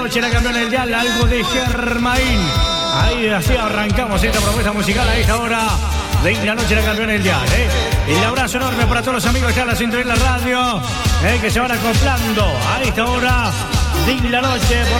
Noche la campeona del dial, algo de Germain. Ahí así arrancamos esta propuesta musical a esta hora de la noche la campeona del dial. Y el abrazo enorme para todos los amigos que están en la sintonía de la radio, que se van acoplando a esta hora de la noche por